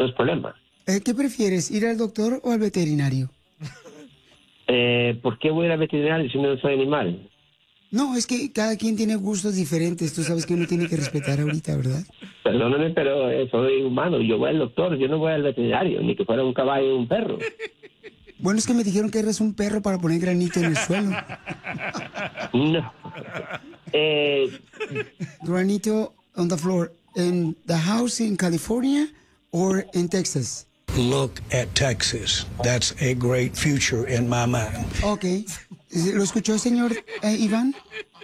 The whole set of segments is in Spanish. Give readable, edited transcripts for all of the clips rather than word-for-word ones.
no es problema. ¿Qué prefieres, ir al doctor o al veterinario? ¿Por qué voy a ir al veterinario si no soy animal? No, es que cada quien tiene gustos diferentes. Tú sabes que uno tiene que respetar ahorita, ¿verdad? Perdóname, pero soy humano. Yo voy al doctor, yo no voy al veterinario, ni que fuera un caballo o un perro. Bueno, es que me dijeron que eres un perro para poner granito en el suelo. No. Granito on the floor. ¿In the house in California or in Texas? Look at Texas. That's a great future in my mind. Okay. ¿Lo escuchó, señor Iván?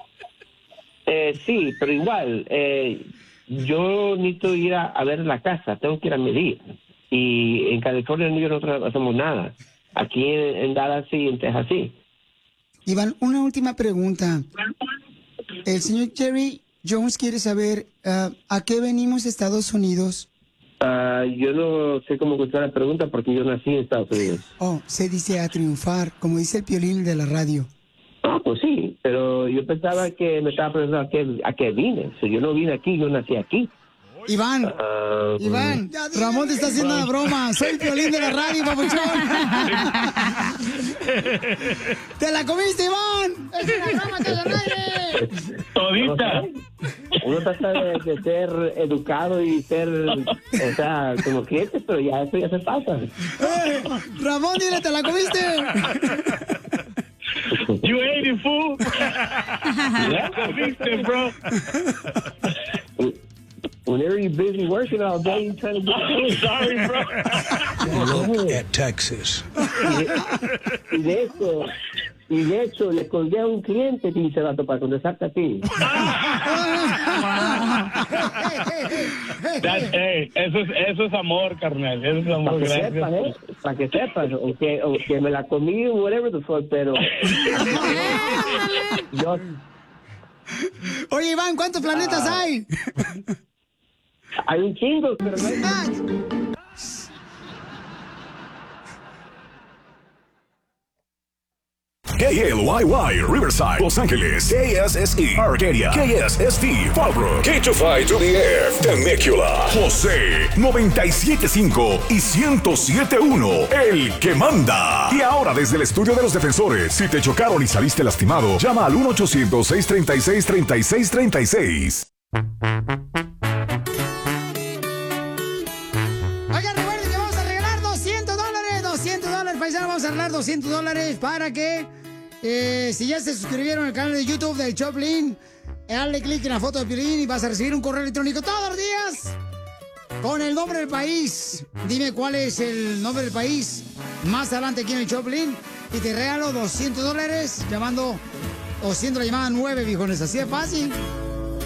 Sí, pero igual, yo necesito ir a ver la casa, tengo que ir a medir. Y en California no hacemos nada. Aquí en Dallas sí, en Texas sí. Iván, una última pregunta. El señor Jerry Jones quiere saber ¿a qué venimos a Estados Unidos? Yo no sé cómo contestar la pregunta porque yo nací en Estados Unidos. Oh, se dice a triunfar, como dice el Piolín de la radio. Ah, pues sí, pero yo pensaba que me estaba preguntando a qué vine. Si yo no vine aquí, yo nací aquí. Iván, Iván, Ramón te está haciendo una broma. Soy el Piolín de la radio, papuchón. ¡Te la comiste, Iván! ¡Es una broma que la madre! Todita. Uno trata de ser educado y ser, o sea, como cliente, pero ya eso ya se pasa. Ramón, dile, ¿te la comiste? You ate it, fool. Ya comiste, bro. Whenever you're busy working all day, you're trying to get... I'm sorry, bro. Look at Texas. Y de hecho, le colgué a un cliente que se va a topar con desarte a ti. Eso es amor, carnal. Eso es amor. Para que sepas, o que me la comí, whatever the fuck, pero... yo... Oye, Iván, ¿cuántos planetas hay? Hay un chingo, pero no hay más. KLYY, Riverside, Los Ángeles, KSSE, Arcadia, KSST, Fallbrook, K252 to the Air, Temecula, José, 97.5 y 107.1, el que manda. Y ahora desde el estudio de los defensores, si te chocaron y saliste lastimado, llama al 1-800-636-3636. Oigan, recuerden que vamos a regalar $200, paisanos, vamos a regalar $200 para que, si ya se suscribieron al canal de YouTube del Choplin, dale clic en la foto de Piolín y vas a recibir un correo electrónico todos los días con el nombre del país. Dime cuál es el nombre del país más adelante aquí en el Choplin y te regalo $200 llamando o siendo la llamada 9, viejones, así de fácil.